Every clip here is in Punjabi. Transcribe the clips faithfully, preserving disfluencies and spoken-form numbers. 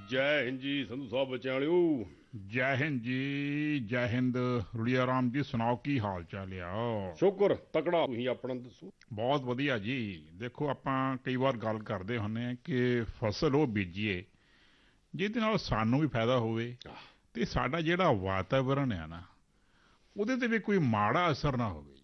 ਜੈ ਹਿੰਦ ਜੀ ਸੰਧੂ ਸਾਹਿਬ ਬੱਚਿਆਂ ਵਾਲਿਓ। ਜੈ ਹਿੰਦ ਜੀ, ਜੈ ਹਿੰਦ। ਰੁੜੀਆ ਰਾਮ ਜੀ ਸੁਣਾਓ, ਕੀ ਹਾਲ ਚਾਲ ਆ? ਸ਼ੁਕਰ ਤਕੜਾ, ਤੁਸੀਂ ਆਪਣਾ ਦੱਸੋ। ਬਹੁਤ ਵਧੀਆ ਜੀ। ਦੇਖੋ, ਆਪਾਂ ਕਈ ਵਾਰ ਗੱਲ ਕਰਦੇ ਹੁੰਦੇ ਹਾਂ ਕਿ ਫਸਲ ਉਹ ਬੀਜੀਏ ਜਿਹਦੇ ਨਾਲ ਸਾਨੂੰ ਵੀ ਫਾਇਦਾ ਹੋਵੇ ਤੇ ਸਾਡਾ ਜਿਹੜਾ ਵਾਤਾਵਰਨ ਆ ਨਾ ਉਹਦੇ ਤੇ ਵੀ ਕੋਈ ਮਾੜਾ ਅਸਰ ਨਾ ਹੋਵੇ।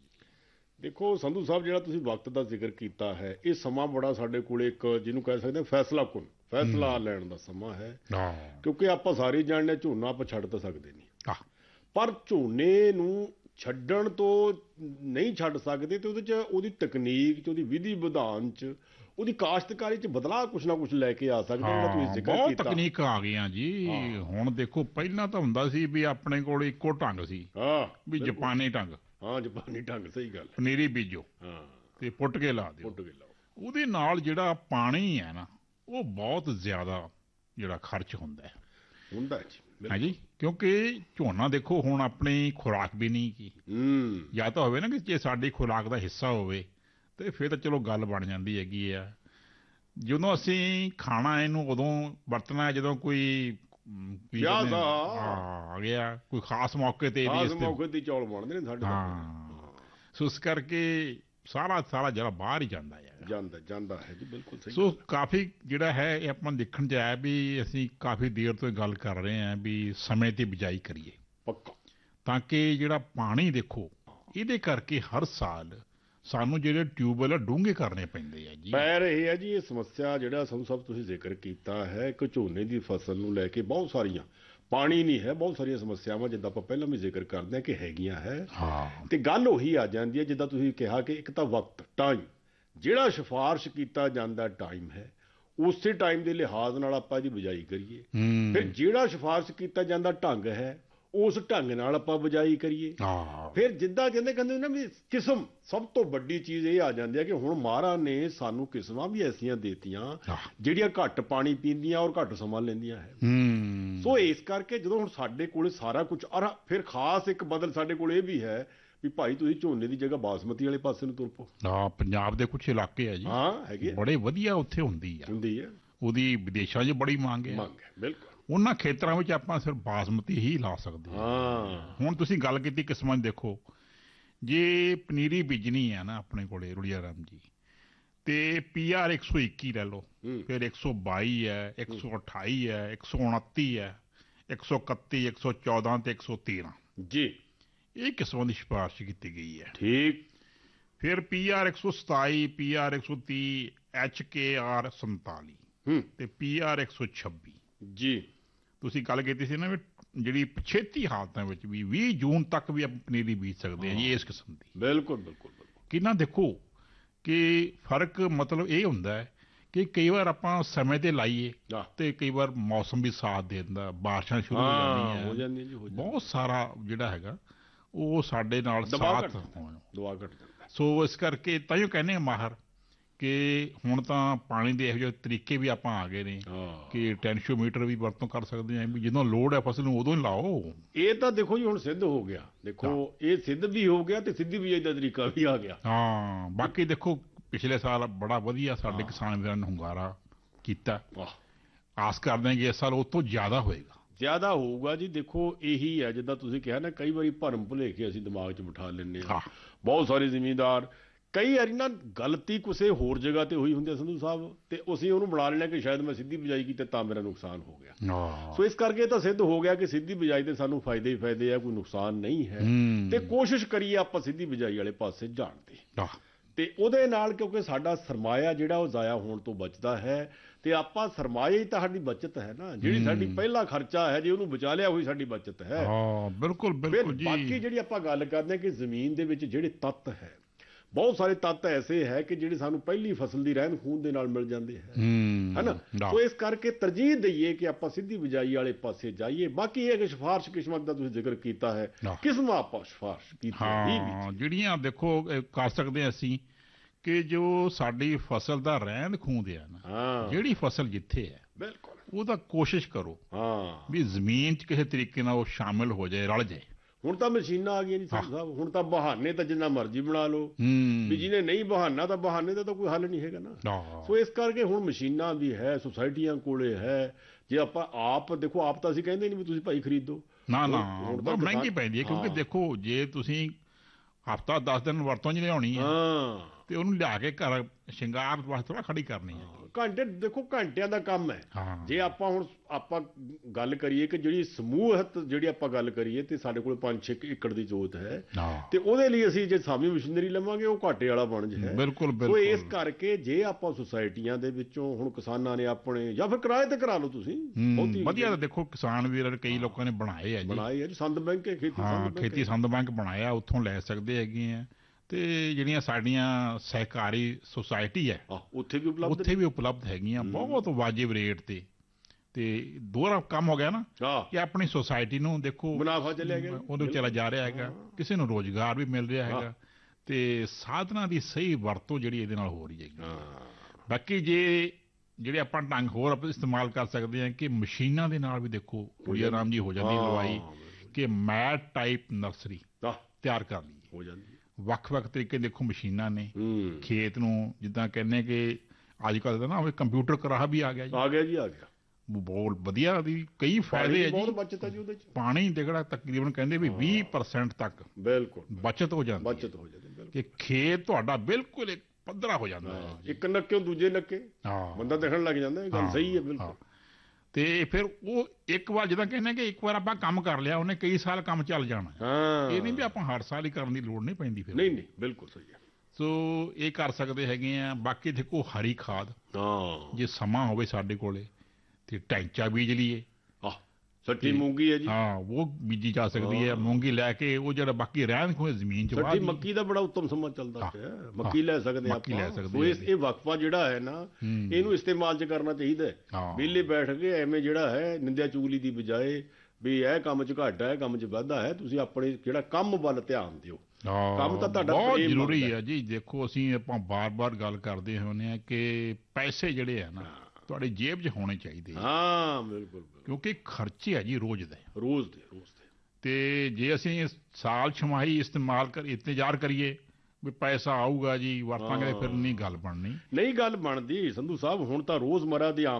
ਦੇਖੋ ਸੰਧੂ ਸਾਹਿਬ, ਜਿਹੜਾ ਤੁਸੀਂ ਵਕਤ ਦਾ ਜ਼ਿਕਰ ਕੀਤਾ ਹੈ, ਇਹ ਸਮਾਂ ਬੜਾ ਸਾਡੇ ਕੋਲ ਇੱਕ ਜਿਹਨੂੰ ਕਹਿ ਸਕਦੇ ਹਾਂ ਫੈਸਲਾ ਕੁਨ ਫੈਸਲਾ ਲੈਣ ਦਾ ਸਮਾਂ ਹੈ। ਕਿਉਂਕਿ ਆਪਾਂ ਸਾਰੇ ਜਾਣਦੇ ਝੋਨਾ ਆਪਾਂ ਛੱਡ ਤਾਂ ਸਕਦੇ ਨਹੀਂ, ਪਰ ਝੋਨੇ ਨੂੰ ਛੱਡਣ ਤੋਂ ਨਹੀਂ ਛੱਡ ਸਕਦੇ ਤੇ ਉਹਦੇ 'ਚ ਉਹਦੀ ਤਕਨੀਕ 'ਚ ਉਹਦੀ ਵਿਧੀ ਵਿਧਾਨ 'ਚ ਉਹਦੀ ਕਾਸ਼ਤਕਾਰੀ 'ਚ ਬਦਲਾਅ ਕੁਛ ਨਾ ਕੁਛ ਲੈ ਕੇ ਆ ਸਕਦਾ। ਜਿਹੜਾ ਤੁਸੀਂ ਜ਼ਿਕਰ ਬਹੁਤ ਕੀਤਾ, ਤਕਨੀਕਾਂ ਆ ਗਈਆਂ ਜੀ। ਹੁਣ ਦੇਖੋ, ਪਹਿਲਾਂ ਤਾਂ ਹੁੰਦਾ ਸੀ ਵੀ ਆਪਣੇ ਕੋਲ ਇੱਕੋ ਢੰਗ ਸੀ, ਹਾਂ ਵੀ ਜਾਪਾਨੀ ਢੰਗ। ਹਾਂ ਜਾਪਾਨੀ ਢੰਗ, ਸਹੀ ਗੱਲ। ਪਨੀਰੀ ਬੀਜੋ ਹਾਂ ਤੇ ਤੇ ਪੁੱਟ ਕੇ ਲਾ ਦਿਓ। ਪੁੱਟ ਕੇ ਲਾਓ। ਉਹਦੇ ਨਾਲ ਜਿਹੜਾ ਪਾਣੀ ਹੈ ਨਾ ਉਹ ਬਹੁਤ ਜ਼ਿਆਦਾ ਜਿਹੜਾ ਖਰਚ ਹੁੰਦਾ ਹੈ ਹੁੰਦਾ ਜੀ। ਹਾਂਜੀ, ਕਿਉਂਕਿ ਝੋਨਾ ਦੇਖੋ ਹੁਣ ਆਪਣੀ ਖੁਰਾਕ ਵੀ ਨਹੀਂ ਕੀ ਹੂੰ ਜਾਂ ਤਾਂ ਹੋਵੇ ਨਾ ਕਿ ਜੇ ਸਾਡੀ ਖੁਰਾਕ ਦਾ ਹਿੱਸਾ ਹੋਵੇ ਤੇ ਫਿਰ ਤਾਂ ਚਲੋ ਗੱਲ ਬਣ ਜਾਂਦੀ ਹੈਗੀ ਆ। ਜਦੋਂ ਅਸੀਂ ਖਾਣਾ ਇਹਨੂੰ ਉਦੋਂ ਵਰਤਣਾ ਜਦੋਂ ਕੋਈ ਵਿਆਹ ਦਾ ਆ ਗਿਆ, ਕੋਈ ਖਾਸ ਮੌਕੇ ਤੇ ਖਾਸ ਮੌਕੇ ਤੇ ਚੌਲ ਬਣਦੇ ਨੇ ਸਾਡੇ। ਹਾਂ, ਸੋ ਇਸ ਕਰਕੇ ਸਾਰਾ ਸਾਰਾ ਜਿਹੜਾ ਬਾਹਰ ਹੀ ਜਾਂਦਾ ਹੈ ਜਾਂਦਾ ਜਾਂਦਾ ਹੈ ਜੀ, ਬਿਲਕੁਲ ਸਹੀ। ਸੋ ਕਾਫੀ ਜਿਹੜਾ ਹੈ ਇਹ ਆਪਾਂ ਦੇਖਣ 'ਚ ਆਇਆ ਵੀ ਅਸੀਂ ਕਾਫੀ ਦੇਰ ਤੋਂ ਗੱਲ ਕਰ ਰਹੇ ਹਾਂ ਵੀ ਸਮੇਂ 'ਤੇ ਬਿਜਾਈ ਕਰੀਏ, ਪੱਕਾ, ਤਾਂ ਕਿ ਜਿਹੜਾ ਪਾਣੀ ਦੇਖੋ ਇਹਦੇ ਕਰਕੇ ਹਰ ਸਾਲ ਸਾਨੂੰ ਜਿਹੜੇ ਟਿਊਬਵੈੱਲ ਡੂੰਘੇ ਕਰਨੇ ਪੈਂਦੇ ਆ ਜੀ। ਪੈ ਰਹੇ ਆ ਜੀ ਇਹ ਸਮੱਸਿਆ। ਜਿਹੜਾ ਸਾਨੂੰ ਸਭ ਤੁਸੀਂ ਜ਼ਿਕਰ ਕੀਤਾ ਹੈ ਕਿ ਝੋਨੇ ਦੀ ਫਸਲ ਨੂੰ ਲੈ ਕੇ ਬਹੁਤ ਸਾਰੀਆਂ ਪਾਣੀ ਨਹੀਂ ਹੈ, ਬਹੁਤ ਸਾਰੀਆਂ ਸਮੱਸਿਆਵਾਂ ਜਿੱਦਾਂ ਆਪਾਂ ਪਹਿਲਾਂ ਵੀ ਜ਼ਿਕਰ ਕਰਦੇ ਹਾਂ ਕਿ ਹੈਗੀਆਂ ਹੈ। ਹਾਂ, ਤੇ ਗੱਲ ਉਹੀ ਆ ਜਾਂਦੀ ਹੈ ਜਿੱਦਾਂ ਤੁਸੀਂ ਕਿਹਾ ਕਿ ਇੱਕ ਤਾਂ ਵਕਤ ਟਾਈਮ, ਜਿਹੜਾ ਸਿਫਾਰਿਸ਼ ਕੀਤਾ ਜਾਂਦਾ ਟਾਈਮ ਹੈ ਉਸੇ ਟਾਈਮ ਦੇ ਲਿਹਾਜ਼ ਨਾਲ ਆਪਾਂ ਇਹਦੀ ਬਿਜਾਈ ਕਰੀਏ। ਫਿਰ ਜਿਹੜਾ ਸਿਫਾਰਿਸ਼ ਕੀਤਾ ਜਾਂਦਾ ਢੰਗ ਹੈ ਉਸ ਢੰਗ ਨਾਲ ਆਪਾਂ ਬਿਜਾਈ ਕਰੀਏ। ਫਿਰ ਜਿੱਦਾਂ ਕਹਿੰਦੇ ਕਹਿੰਦੇ ਨਾ ਵੀ ਕਿਸਮ, ਸਭ ਤੋਂ ਵੱਡੀ ਚੀਜ਼ ਇਹ ਆ ਜਾਂਦੀ ਹੈ ਕਿ ਹੁਣ ਮਹਾਰਾਜ ਨੇ ਸਾਨੂੰ ਕਿਸਮਾਂ ਵੀ ਐਸੀਆਂ ਦੇਤੀਆਂ ਜਿਹੜੀਆਂ ਘੱਟ ਪਾਣੀ ਪੀਂਦੀਆਂ ਔਰ ਘੱਟ ਸਮਾਂ ਲੈਂਦੀਆਂ ਹੈ। ਸੋ ਇਸ ਕਰਕੇ ਜਦੋਂ ਹੁਣ ਸਾਡੇ ਕੋਲ ਸਾਰਾ ਕੁਝ, ਔਰ ਫਿਰ ਖਾਸ ਇੱਕ ਬਦਲ ਸਾਡੇ ਕੋਲ ਇਹ ਵੀ ਹੈ ਵੀ ਭਾਈ ਤੁਸੀਂ ਝੋਨੇ ਦੀ ਜਗ੍ਹਾ ਬਾਸਮਤੀ ਵਾਲੇ ਪਾਸੇ ਨੂੰ ਤੁਰ ਪਓ। ਹਾਂ, ਪੰਜਾਬ ਦੇ ਕੁਝ ਇਲਾਕੇ ਆ ਜੀ, ਹਾਂ ਹੈਗੇ, ਬੜੇ ਵਧੀਆ ਉੱਥੇ ਹੁੰਦੀ ਆ ਹੁੰਦੀ ਹੈ ਉਹਦੀ ਵਿਦੇਸ਼ਾਂ 'ਚ ਬੜੀ ਮੰਗ ਹੈ। ਮੰਗ ਹੈ ਬਿਲਕੁਲ। ਉਹਨਾਂ ਖੇਤਰਾਂ ਵਿੱਚ ਆਪਾਂ ਸਿਰਫ ਬਾਸਮਤੀ ਹੀ ਲਾ ਸਕਦੇ ਹਾਂ। ਹੁਣ ਤੁਸੀਂ ਗੱਲ ਕੀਤੀ ਕਿਸਮਾਂ 'ਚ, ਦੇਖੋ ਜੇ ਪਨੀਰੀ ਬੀਜਣੀ ਹੈ ਨਾ ਆਪਣੇ ਕੋਲੇ ਰੁੜੀਆ ਰਾਮ ਜੀ, ਤੇ ਪੀ ਆਰ ਇੱਕ ਸੌ ਇੱਕੀ ਲੈ ਲਓ, ਫਿਰ ਇੱਕ ਸੌ ਬਾਈ ਹੈ, ਇੱਕ ਸੌ ਅਠਾਈ ਹੈ, ਇੱਕ ਸੌ ਉਨੱਤੀ ਹੈ, ਇੱਕ ਸੌ ਇਕੱਤੀ, ਇੱਕ ਸੌ ਚੌਦਾਂ ਤੇ ਇੱਕ ਸੌ ਤੇਰਾਂ ਜੀ, ਇਹ ਕਿਸਮਾਂ ਦੀ ਸਿਫਾਰਿਸ਼ ਕੀਤੀ ਗਈ ਹੈ। ਠੀਕ। ਫਿਰ ਪੀ ਆਰ ਇੱਕ ਸੌ ਸਤਾਈ, ਪੀ ਆਰ ਇੱਕ ਸੌ ਤੀਹ, ਐਚ ਕੇ ਆਰ ਸੰਤਾਲੀ ਤੇ ਪੀ ਆਰ ਇੱਕ ਸੌ ਛੱਬੀ ਜੀ। ਤੁਸੀਂ ਗੱਲ ਕੀਤੀ ਸੀ ਨਾ ਵੀ ਜਿਹੜੀ ਪਛੇਤੀ ਹਾਲਤਾਂ ਵਿੱਚ ਵੀ ਵੀਹ ਜੂਨ ਤੱਕ ਵੀ ਆਪਾਂ ਪਨੀਰੀ ਬੀਜ ਸਕਦੇ ਹਾਂ ਜੀ ਇਸ ਕਿਸਮ ਦੀ। ਬਿਲਕੁਲ ਬਿਲਕੁਲ ਬਿਲਕੁਲ। ਕਿੰਨਾ ਦੇਖੋ ਕਿ ਫਰਕ ਮਤਲਬ ਇਹ ਹੁੰਦਾ ਹੈ ਕਿ ਕਈ ਵਾਰ ਆਪਾਂ ਸਮੇਂ 'ਤੇ ਲਾਈਏ ਤੇ ਕਈ ਵਾਰ ਮੌਸਮ ਵੀ ਸਾਥ ਦੇ ਦਿੰਦਾ, ਬਾਰਿਸ਼ਾਂ ਸ਼ੁਰੂ ਹੋ ਜਾਂਦੀਆਂ ਹੋ ਜਾਂਦੀਆਂ ਜੀ, ਬਹੁਤ ਸਾਰਾ ਜਿਹੜਾ ਹੈਗਾ ਉਹ ਸਾਡੇ ਨਾਲ ਸਾਥ ਦੁਆ ਘਟ ਜਾਂਦਾ। ਸੋ ਇਸ ਕਰਕੇ ਤਾਂ ਹੀ ਕਹਿੰਦੇ ਮਾਹਰ ਕਿ ਹੁਣ ਤਾਂ ਪਾਣੀ ਦੇ ਇਹੋ ਜਿਹੇ ਤਰੀਕੇ ਵੀ ਆਪਾਂ ਆ ਗਏ ਨੇ ਕਿ ਟੈਂਸ਼ੀਓਮੀਟਰ ਵੀ ਵਰਤੋਂ ਕਰ ਸਕਦੇ ਹਾਂ ਵੀ ਜਦੋਂ ਲੋੜ ਹੈ ਫਸਲ ਨੂੰ ਉਦੋਂ ਹੀ ਲਾਓ। ਇਹ ਤਾਂ ਦੇਖੋ ਜੀ ਹੁਣ ਸਿੱਧ ਹੋ ਗਿਆ, ਦੇਖੋ ਇਹ ਸਿੱਧ ਵੀ ਹੋ ਗਿਆ ਤੇ ਸਿੱਧੀ ਬਿਜਾਈ ਦਾ ਤਰੀਕਾ ਵੀ ਆ ਗਿਆ। ਹਾਂ, ਬਾਕੀ ਦੇਖੋ ਪਿਛਲੇ ਸਾਲ ਬੜਾ ਵਧੀਆ ਸਾਡੇ ਕਿਸਾਨ ਵੀਰਾਂ ਨੇ ਹੁੰਗਾਰਾ ਕੀਤਾ, ਆਸ ਕਰਦੇ ਹਾਂ ਕਿ ਇਸ ਸਾਲ ਉਹ ਤੋਂ ਜ਼ਿਆਦਾ ਹੋਏਗਾ। ਜ਼ਿਆਦਾ ਹੋਊਗਾ ਜੀ। ਦੇਖੋ ਇਹੀ ਹੈ ਜਿੱਦਾਂ ਤੁਸੀਂ ਕਿਹਾ ਨਾ, ਕਈ ਵਾਰੀ ਭਰਮ ਭੁਲੇਖੇ ਅਸੀਂ ਦਿਮਾਗ 'ਚ ਬਿਠਾ ਲੈਂਦੇ ਹਾਂ। ਬਹੁਤ ਸਾਰੇ ਜ਼ਿਮੀਂਦਾਰ ਕਈ ਵਾਰੀ ਨਾ ਗਲਤੀ ਕਿਸੇ ਹੋਰ ਜਗ੍ਹਾ 'ਤੇ ਹੋਈ ਹੁੰਦੀ ਹੈ ਸੰਧੂ ਸਾਹਿਬ, ਤੇ ਅਸੀਂ ਉਹਨੂੰ ਬਣਾ ਲੈਣਾ ਕਿ ਸ਼ਾਇਦ ਮੈਂ ਸਿੱਧੀ ਬਿਜਾਈ ਕੀਤੀ ਤਾਂ ਮੇਰਾ ਨੁਕਸਾਨ ਹੋ ਗਿਆ। ਸੋ ਇਸ ਕਰਕੇ ਤਾਂ ਸਿੱਧ ਹੋ ਗਿਆ ਕਿ ਸਿੱਧੀ ਬਿਜਾਈ ਦੇ ਸਾਨੂੰ ਫਾਇਦੇ ਹੀ ਫਾਇਦੇ ਆ, ਕੋਈ ਨੁਕਸਾਨ ਨਹੀਂ ਹੈ। ਤੇ ਕੋਸ਼ਿਸ਼ ਕਰੀਏ ਆਪਾਂ ਸਿੱਧੀ ਬਿਜਾਈ ਵਾਲੇ ਪਾਸੇ ਜਾਣ ਦੀ, ਤੇ ਉਹਦੇ ਨਾਲ ਕਿਉਂਕਿ ਸਾਡਾ ਸਰਮਾਇਆ ਜਿਹੜਾ ਉਹ ਜ਼ਾਇਆ ਹੋਣ ਤੋਂ ਬਚਦਾ ਹੈ। ਤੇ ਆਪਾਂ ਸਰਮਾਇਆ ਹੀ ਤਾਂ ਸਾਡੀ ਬਚਤ ਹੈ ਨਾ, ਜਿਹੜੀ ਸਾਡੀ ਪਹਿਲਾ ਖਰਚਾ ਹੈ ਜੇ ਉਹਨੂੰ ਬਚਾ ਲਿਆ ਹੋਈ ਸਾਡੀ ਬਚਤ ਹੈ। ਹਾਂ ਬਿਲਕੁਲ ਬਿਲਕੁਲ ਜੀ। ਬਾਕੀ ਜਿਹੜੀ ਆਪਾਂ ਗੱਲ ਕਰਦੇ ਹਾਂ ਕਿ ਜ਼ਮੀਨ ਦੇ ਵਿੱਚ ਜਿਹੜੇ ਤੱਤ ਹੈ, ਬਹੁਤ ਸਾਰੇ ਤੱਤ ਐਸੇ ਹੈ ਕਿ ਜਿਹੜੇ ਸਾਨੂੰ ਪਹਿਲੀ ਫਸਲ ਦੀ ਰਹਿੰਦ ਖੂੰਹਦ ਦੇ ਨਾਲ ਮਿਲ ਜਾਂਦੇ ਹੈ, ਹੈ ਨਾ। ਸੋ ਇਸ ਕਰਕੇ ਤਰਜੀਹ ਦਈਏ ਕਿ ਆਪਾਂ ਸਿੱਧੀ ਬਿਜਾਈ ਵਾਲੇ ਪਾਸੇ ਜਾਈਏ। ਬਾਕੀ ਇਹ ਕਿ ਸਿਫਾਰਿਸ਼ ਕਿਸਮਾਂ ਦਾ ਤੁਸੀਂ ਜ਼ਿਕਰ ਕੀਤਾ ਹੈ, ਕਿਸਮਾਂ ਆਪਾਂ ਸਿਫਾਰਿਸ਼ ਕੀਤੀ ਜਿਹੜੀਆਂ ਦੇਖੋ ਕਰ ਸਕਦੇ ਅਸੀਂ ਕਿ ਜੋ ਸਾਡੀ ਫਸਲ ਦਾ ਰਹਿੰਦ ਖੂੰਹਦ ਹੈ ਨਾ, ਜਿਹੜੀ ਫਸਲ ਜਿੱਥੇ ਹੈ ਬਿਲਕੁਲ ਉਹਦਾ ਕੋਸ਼ਿਸ਼ ਕਰੋ ਵੀ ਜ਼ਮੀਨ 'ਚ ਕਿਸੇ ਤਰੀਕੇ ਨਾਲ ਉਹ ਸ਼ਾਮਿਲ ਹੋ ਜਾਏ, ਰਲ ਜਾਏ। ਹੁਣ ਤਾਂ ਮਸ਼ੀਨਾਂ ਆ ਗਈਆਂ ਜੀ ਸੰਧੂ ਸਾਹਿਬ, ਹੁਣ ਤਾਂ ਬਹਾਨੇ ਤਾਂ ਜਿੰਨਾ ਮਰਜ਼ੀ ਬਣਾ ਲਓ ਵੀ ਜਿਹਨੇ ਨਹੀਂ ਬਹਾਨਾ ਤਾਂ ਬਹਾਨੇ ਦਾ ਤਾਂ ਕੋਈ ਹੱਲ ਨਹੀਂ ਹੈਗਾ ਨਾ। ਸੋ ਇਸ ਕਰਕੇ ਹੁਣ ਮਸ਼ੀਨਾਂ ਵੀ ਹੈ, ਸੁਸਾਇਟੀਆਂ ਕੋਲੇ ਹੈ। ਜੇ ਆਪਾਂ ਆਪ ਦੇਖੋ, ਆਪ ਤਾਂ ਅਸੀਂ ਕਹਿੰਦੇ ਨਹੀਂ ਵੀ ਤੁਸੀਂ ਭਾਈ ਖਰੀਦੋ, ਨਾ ਨਾ ਮਹਿੰਗੀ ਪੈਂਦੀ ਹੈ, ਕਿਉਂਕਿ ਦੇਖੋ ਜੇ ਤੁਸੀਂ ਹਫ਼ਤਾ ਦਸ ਦਿਨ ਵਰਤੋਂ 'ਚ ਲਿਆਉਣੀ ਹੈ ਤੇ ਉਹਨੂੰ ਲਿਆ ਕੇ ਘਰ ਸ਼ਿੰਗਾਰ ਵਾਸਤੇ ਥੋੜ੍ਹਾ ਖੜੀ ਕਰਨੀ ਹੈ। ਘੰਟੇ ਦੇਖੋ, ਘੰਟਿਆਂ ਦਾ ਕੰਮ ਹੈ। ਜੇ ਆਪਾਂ ਹੁਣ ਆਪਾਂ ਗੱਲ ਕਰੀਏ ਕਿ ਜਿਹੜੀ ਸਮੂਹਤ ਜਿਹੜੀ ਆਪਾਂ ਗੱਲ ਕਰੀਏ ਤੇ ਸਾਡੇ ਕੋਲ ਪੰਜ ਛੇ ਏਕੜ ਦੀ ਜੋਤ ਹੈ ਤੇ ਉਹਦੇ ਲਈ ਅਸੀਂ ਜੇ ਸਾਵੀਂ ਮਸ਼ੀਨਰੀ ਲਵਾਂਗੇ ਉਹ ਘਾਟੇ ਵਾਲਾ ਬਣ ਜਾਏ। ਬਿਲਕੁਲ ਬਿਲਕੁਲ। ਇਸ ਕਰਕੇ ਜੇ ਆਪਾਂ ਸੁਸਾਇਟੀਆਂ ਦੇ ਵਿੱਚੋਂ ਹੁਣ ਕਿਸਾਨਾਂ ਨੇ ਆਪਣੇ ਜਾਂ ਫਿਰ ਕਿਰਾਏ ਤੇ ਕਰਾ ਲਓ ਤੁਸੀਂ, ਬਹੁਤੀ ਵਧੀਆ। ਤਾਂ ਦੇਖੋ ਕਿਸਾਨ ਵੀਰ ਕਈ ਲੋਕਾਂ ਨੇ ਬਣਾਏ ਆ ਜੀ, ਬਣਾਏ ਆ ਜੀ ਸੰਦ ਬੈਂਕ, ਖੇਤੀ ਸੰਦ ਬੈਂਕ, ਖੇਤੀ ਸੰਦ ਬੈਂਕ ਬਣਾਇਆ, ਉੱਥੋਂ ਲੈ ਸਕਦੇ ਹੈਗੇ ਆ। ਤੇ ਜਿਹੜੀਆਂ ਸਾਡੀਆਂ ਸਹਿਕਾਰੀ ਸੁਸਾਇਟੀ ਹੈ ਉੱਥੇ ਵੀ ਉਪਲਬਧ ਉੱਥੇ ਵੀ ਉਪਲਬਧ ਹੈਗੀਆਂ ਬਹੁਤ ਵਾਜਿਬ ਰੇਟ ਤੇ। ਤੇ ਦੋਹਰਾ ਕੰਮ ਹੋ ਗਿਆ ਨਾ ਕਿ ਆਪਣੀ ਸੁਸਾਇਟੀ ਨੂੰ ਦੇਖੋ ਮੁਨਾਫਾ ਚੱਲਿਆ ਗਿਆ, ਉਹਨੂੰ ਚਲਾ ਜਾ ਰਿਹਾ ਹੈਗਾ, ਕਿਸੇ ਨੂੰ ਰੋਜ਼ਗਾਰ ਵੀ ਮਿਲ ਰਿਹਾ ਹੈਗਾ ਤੇ ਸਾਧਨਾਂ ਦੀ ਸਹੀ ਵਰਤੋਂ ਜਿਹੜੀ ਇਹਦੇ ਨਾਲ ਹੋ ਰਹੀ ਹੈਗੀ। ਬਾਕੀ ਜੇ ਜਿਹੜੇ ਆਪਾਂ ਢੰਗ ਹੋਰ ਇਸਤੇਮਾਲ ਕਰ ਸਕਦੇ ਹਾਂ ਕਿ ਮਸ਼ੀਨਾਂ ਦੇ ਨਾਲ ਵੀ ਦੇਖੋ ਰੁੜੀਆ ਰਾਮ ਜੀ ਹੋ ਜਾਂਦੀ ਲਵਾਈ ਕਿ ਮੈਟ ਟਾਈਪ ਨਰਸਰੀ ਤਿਆਰ ਕਰ ਲਈ ਹੋ ਜਾਂਦੀ। ਵੱਖ-ਵੱਖ ਤਰੀਕੇ ਦੇਖੋ ਮਸ਼ੀਨਾਂ ਨੇ ਖੇਤ ਨੂੰ, ਜਿੱਦਾਂ ਕਹਿੰਦੇ ਕਿ ਅੱਜ ਕੱਲ੍ਹ ਦਾ ਨਾ ਕੰਪਿਊਟਰ ਕਰਾਹਾ ਵੀ ਆ ਗਿਆ ਜੀ, ਆ ਗਿਆ ਜੀ ਆ ਗਿਆ ਬਹੁਤ ਵਧੀਆ ਦੀ ਕਈ ਫਾਇਦੇ ਹੈ ਜੀ। ਬਹੁਤ ਬਚਤ ਹੈ ਜੀ ਉਹਦੇ 'ਚ, ਪਾਣੀ ਜਿਹੜਾ ਤਕਰੀਬਨ ਕਹਿੰਦੇ ਵੀ ਵੀਹ ਪਰਸੈਂਟ ਤੱਕ ਬਿਲਕੁਲ ਬਚਤ ਹੋ ਜਾਂਦੀ ਬਚਤ ਹੋ ਜਾਂਦੀ ਕਿ ਖੇਤ ਤੁਹਾਡਾ ਬਿਲਕੁਲ ਇੱਕ ਪੱਧਰਾ ਹੋ ਜਾਂਦਾ ਹੈ। ਇੱਕ ਨੱਕੇ ਦੂਜੇ ਨੱਕੇ ਬੰਦਾ ਦੇਖਣ ਲੱਗ ਜਾਂਦਾ, ਇਹ ਗੱਲ ਸਹੀ ਹੈ ਬਿਲਕੁਲ। ਤੇ ਫਿਰ ਉਹ ਇੱਕ ਵਾਰ ਜਿੱਦਾਂ ਕਹਿੰਦੇ ਕਿ ਇੱਕ ਵਾਰ ਆਪਾਂ ਕੰਮ ਕਰ ਲਿਆ ਉਹਨੇ ਕਈ ਸਾਲ ਕੰਮ ਚੱਲ ਜਾਣਾ। ਇਹ ਨਹੀਂ ਵੀ ਆਪਾਂ ਹਰ ਸਾਲ ਹੀ ਕਰਨ ਦੀ ਲੋੜ ਨਹੀਂ ਪੈਂਦੀ ਫਿਰ। ਨਹੀਂ ਨਹੀਂ ਬਿਲਕੁਲ ਸਹੀ ਹੈ। ਸੋ ਇਹ ਕਰ ਸਕਦੇ ਹੈਗੇ ਆ। ਬਾਕੀ ਦੇਖੋ ਹਰੀ ਖਾਦ, ਜੇ ਸਮਾਂ ਹੋਵੇ ਸਾਡੇ ਕੋਲੇ ਤੇ ਟੈਂਚਾ ਬੀਜ ਲਈਏ। ਸੱਠੀ ਮੂੰਗੀ ਹੈ ਜੀ, ਹਾਂ ਉਹ ਬੀਜੀ ਜਾ ਸਕਦੀ ਹੈ। ਮੂੰਗੀ ਲੈ ਕੇ ਉਹ ਜਿਹੜਾ ਬਾਕੀ ਰਹਿਣ ਖੋਏ ਜ਼ਮੀਨ 'ਚ ਸੱਠੀ ਮੱਕੀ ਦਾ ਬੜਾ ਉੱਤਮ ਸਮਾਂ ਚੱਲਦਾ ਪਿਆ, ਮੱਕੀ ਲੈ ਸਕਦੇ ਆਪਾਂ। ਸੋ ਇਹ ਵਕਫਾ ਜਿਹੜਾ ਹੈ ਨਾ ਇਹਨੂੰ ਇਸਤੇਮਾਲ 'ਚ ਕਰਨਾ ਚਾਹੀਦਾ ਹੈ। ਵਿਹਲੇ ਬੈਠ ਕੇ ਐਵੇਂ ਜਿਹੜਾ ਹੈ ਨਿੰਦਿਆ ਚੁਗਲੀ ਦੀ ਬਜਾਏ ਵੀ ਇਹ ਕੰਮ 'ਚ ਘਾਟਾ ਹੈ, ਕੰਮ 'ਚ ਵਾਧਾ ਹੈ, ਤੁਸੀਂ ਆਪਣੇ ਜਿਹੜਾ ਕੰਮ ਵੱਲ ਧਿਆਨ ਦਿਓ। ਕੰਮ ਤਾਂ ਤੁਹਾਡਾ ਬਹੁਤ ਜ਼ਰੂਰੀ ਹੈ ਜੀ। ਦੇਖੋ ਅਸੀਂ ਆਪਾਂ ਬਾਰ-ਬਾਰ ਗੱਲ ਕਰਦੇ ਹੁੰਦੇ ਹਾਂ ਕਿ ਪੈਸੇ ਜਿਹੜੇ ਆ ਨਾ ਤੁਹਾਡੀ ਜੇਬ 'ਚ ਹੋਣੇ ਚਾਹੀਦੇ। ਹਾਂ ਬਿਲਕੁਲ, ਕਿਉਂਕਿ ਖਰਚੇ ਹੈ ਜੀ ਰੋਜ਼ ਦੇ ਰੋਜ਼ ਦੇ ਰੋਜ਼ ਦੇ ਤੇ ਜੇ ਅਸੀਂ ਸਾਲ ਛਮਾਹੀ ਇਸਤੇਮਾਲ ਕਰ ਇੰਤਜ਼ਾਰ ਕਰੀਏ ਵੀ ਪੈਸਾ ਆਊਗਾ ਜੀ ਵਰਤਾਂਗੇ, ਫਿਰ ਨਹੀਂ ਗੱਲ ਬਣਨੀ। ਨਹੀਂ ਗੱਲ ਬਣਦੀ ਸੰਧੂ ਸਾਹਿਬ। ਹੁਣ ਤਾਂ ਰੋਜ਼ਮਰਾ ਦੀ